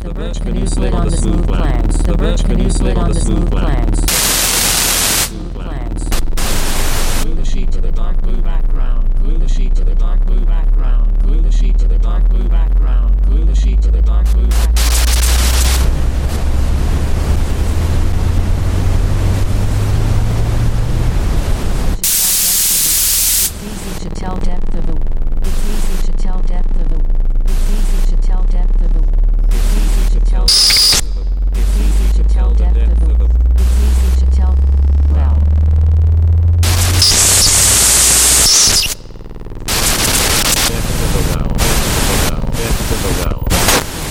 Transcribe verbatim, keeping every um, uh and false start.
The birch canoe slid on the smooth planks. The birch canoe slid on the smooth planks. Smooth planks. Glue the sheet to the dark blue background. Glue the sheet to the